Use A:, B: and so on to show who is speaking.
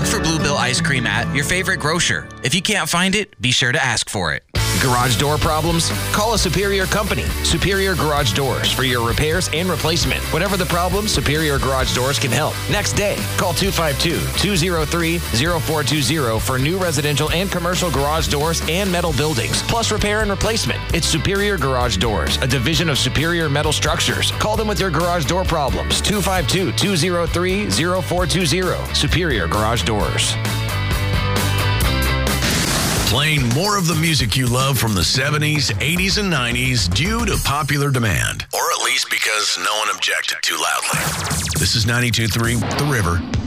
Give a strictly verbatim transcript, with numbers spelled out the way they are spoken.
A: Look for Bluebell ice cream at your favorite grocer. If you can't find it, be sure to ask for it.
B: Garage door problems? Call a Superior Company. Superior Garage Doors for your repairs and replacement. Whatever the problem, Superior Garage Doors can help. Next day, call two five two, two zero three, zero four two zero for new residential and commercial garage doors and metal buildings, plus repair and replacement. It's Superior Garage Doors, a division of Superior Metal Structures. Call them with your garage door problems. two five two, two zero three, zero four two zero. Superior Garage Doors.
C: Playing more of the music you love from the seventies, eighties, and nineties due to popular demand. Or at least because no one objected too loudly. This is ninety-two point three The River.